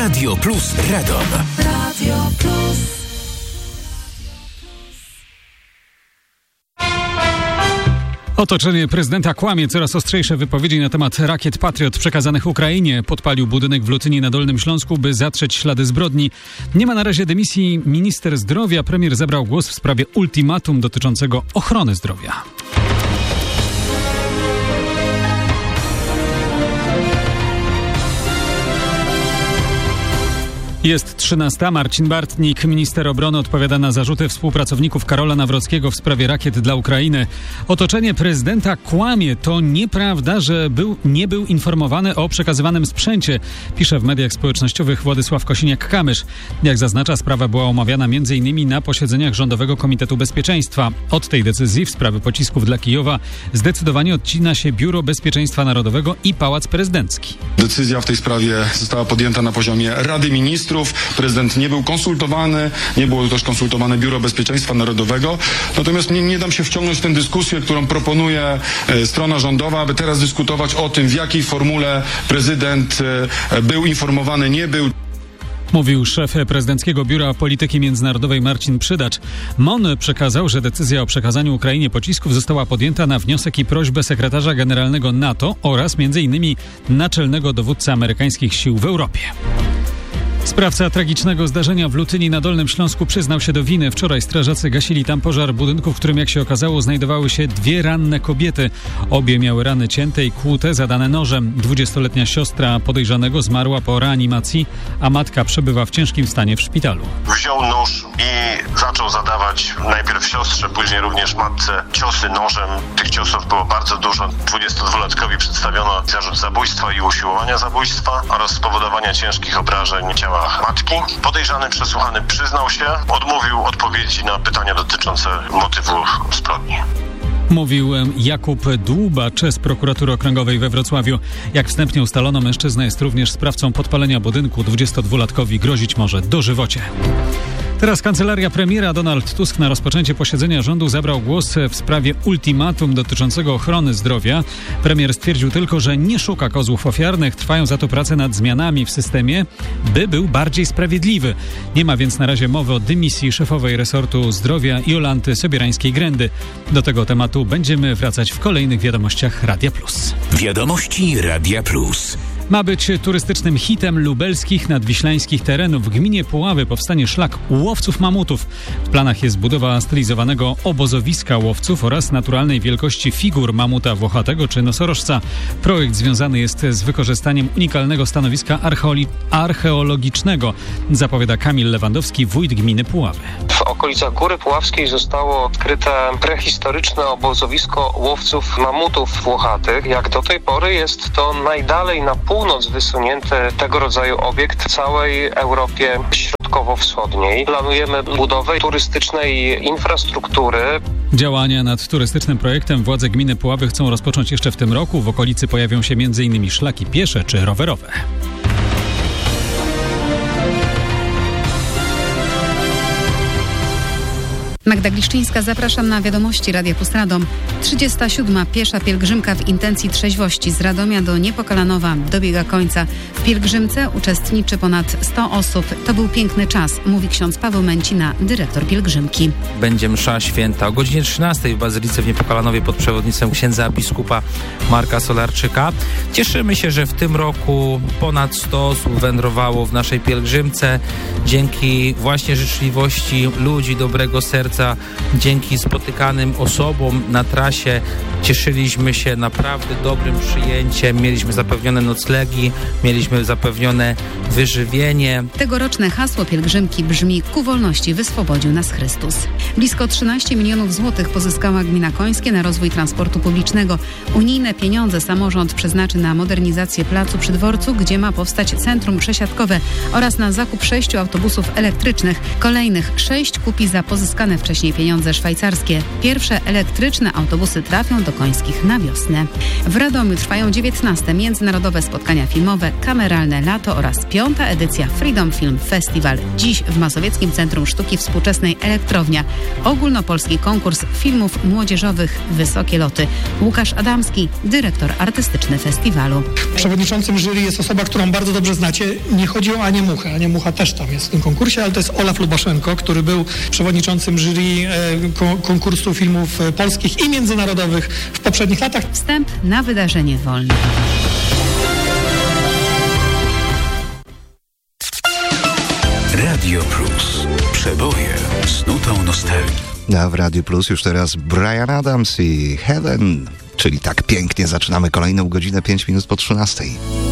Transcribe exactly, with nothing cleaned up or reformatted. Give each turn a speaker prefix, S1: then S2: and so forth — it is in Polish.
S1: Radio Plus Radom. Radio Plus.
S2: Otoczenie prezydenta kłamie. Coraz ostrzejsze wypowiedzi na temat rakiet Patriot przekazanych Ukrainie. Podpalił budynek w Lutyni na Dolnym Śląsku, by zatrzeć ślady zbrodni. Nie ma na razie dymisji minister zdrowia. Premier zabrał głos w sprawie ultimatum dotyczącego ochrony zdrowia. Jest trzynasta. Marcin Bartnik, minister obrony, odpowiada na zarzuty współpracowników Karola Nawrockiego w sprawie rakiet dla Ukrainy. Otoczenie prezydenta kłamie. To nieprawda, że był, nie był informowany o przekazywanym sprzęcie, pisze w mediach społecznościowych Władysław Kosiniak-Kamysz. Jak zaznacza, sprawa była omawiana między innymi na posiedzeniach Rządowego Komitetu Bezpieczeństwa. Od tej decyzji w sprawie pocisków dla Kijowa zdecydowanie odcina się Biuro Bezpieczeństwa Narodowego i Pałac Prezydencki.
S3: Decyzja w tej sprawie została podjęta na poziomie Rady Ministrów. Prezydent nie był konsultowany, nie było też konsultowane Biuro Bezpieczeństwa Narodowego. Natomiast nie, nie dam się wciągnąć w tę dyskusję, którą proponuje e, strona rządowa, aby teraz dyskutować o tym, w jakiej formule prezydent e, był informowany, nie był.
S2: Mówił szef prezydenckiego Biura Polityki Międzynarodowej Marcin Przydacz. M O N przekazał, że decyzja o przekazaniu Ukrainie pocisków została podjęta na wniosek i prośbę sekretarza generalnego NATO oraz między innymi naczelnego dowódcy amerykańskich sił w Europie. Sprawca tragicznego zdarzenia w Lutyni na Dolnym Śląsku przyznał się do winy. Wczoraj strażacy gasili tam pożar budynku, w którym, jak się okazało, znajdowały się dwie ranne kobiety. Obie miały rany cięte i kłute, zadane nożem. Dwudziestoletnia siostra podejrzanego zmarła po reanimacji, a matka przebywa w ciężkim stanie w szpitalu.
S4: Wziął nóż i zaczął zadawać najpierw siostrze, później również matce ciosy nożem. Tych ciosów było bardzo dużo. dwudziestodwulatkowi przedstawiono zarzut zabójstwa i usiłowania zabójstwa oraz spowodowania ciężkich obrażeń ciała matki. Podejrzany przesłuchany przyznał się, odmówił odpowiedzi na pytania dotyczące motywów zbrodni.
S2: Mówił Jakub Dłubacz z prokuratury okręgowej we Wrocławiu. Jak wstępnie ustalono, mężczyzna jest również sprawcą podpalenia budynku. dwudziestodwulatkowi grozić może dożywocie. Teraz kancelaria premiera. Donald Tusk na rozpoczęcie posiedzenia rządu zabrał głos w sprawie ultimatum dotyczącego ochrony zdrowia. Premier stwierdził tylko, że nie szuka kozłów ofiarnych. Trwają za to prace nad zmianami w systemie, by był bardziej sprawiedliwy. Nie ma więc na razie mowy o dymisji szefowej resortu zdrowia Jolanty Sobierańskiej-Grędy. Do tego tematu będziemy wracać w kolejnych wiadomościach Radia Plus.
S1: Wiadomości Radia Plus.
S2: Ma być turystycznym hitem lubelskich nadwiślańskich terenów. W gminie Puławy powstanie szlak łowców mamutów. W planach jest budowa stylizowanego obozowiska łowców oraz naturalnej wielkości figur mamuta włochatego czy nosorożca. Projekt związany jest z wykorzystaniem unikalnego stanowiska archeoli- archeologicznego, zapowiada Kamil Lewandowski, wójt gminy Puławy.
S5: W okolicach Góry Puławskiej zostało odkryte prehistoryczne obozowisko łowców mamutów włochatych. Jak do tej pory jest to najdalej na północ wysunięty tego rodzaju obiekt w całej Europie Środkowo-Wschodniej. Planujemy budowę turystycznej infrastruktury.
S2: Działania nad turystycznym projektem władze gminy Puławy chcą rozpocząć jeszcze w tym roku. W okolicy pojawią się między innymi szlaki piesze czy rowerowe.
S6: Magda Gliszczyńska, zapraszam na wiadomości Radia Plus Radom. trzydziesta siódma piesza pielgrzymka w intencji trzeźwości z Radomia do Niepokalanowa dobiega końca. W pielgrzymce uczestniczy ponad sto osób. To był piękny czas, mówi ksiądz Paweł Męcina, dyrektor pielgrzymki.
S7: Będzie msza święta o godzinie trzynastej w Bazylice w Niepokalanowie pod przewodnictwem księdza biskupa Marka Solarczyka. Cieszymy się, że w tym roku ponad sto osób wędrowało w naszej pielgrzymce. Dzięki właśnie życzliwości ludzi, dobrego serca, dzięki spotykanym osobom na trasie cieszyliśmy się naprawdę dobrym przyjęciem. Mieliśmy zapewnione noclegi, mieliśmy zapewnione wyżywienie.
S6: Tegoroczne hasło pielgrzymki brzmi: ku wolności wyswobodził nas Chrystus. Blisko trzynaście milionów złotych pozyskała gmina Końskie na rozwój transportu publicznego. Unijne pieniądze samorząd przeznaczy na modernizację placu przy dworcu, gdzie ma powstać centrum przesiadkowe, oraz na zakup sześciu autobusów elektrycznych. Kolejnych sześć kupi za pozyskane wcześniej pieniądze szwajcarskie. Pierwsze elektryczne autobusy trafią do Końskich na wiosnę. W Radomiu trwają dziewiętnaste międzynarodowe spotkania filmowe Kameralne Lato oraz piąta edycja Freedom Film Festival. Dziś w Mazowieckim Centrum Sztuki Współczesnej Elektrownia ogólnopolski konkurs filmów młodzieżowych Wysokie Loty. Łukasz Adamski, dyrektor artystyczny festiwalu.
S8: Przewodniczącym jury jest osoba, którą bardzo dobrze znacie. Nie chodzi o Anię Muchę. Ania Mucha też tam jest w tym konkursie, ale to jest Olaf Lubaszenko, który był przewodniczącym jury e, konkursu filmów polskich i międzynarodowych w poprzednich latach.
S6: Wstęp na wydarzenie wolne.
S1: Radio Plus. Przeboje z nutą nostalgii.
S9: A w Radio Plus już teraz Bryan Adams i Heaven, czyli tak pięknie zaczynamy kolejną godzinę, pięć minut po trzynastej.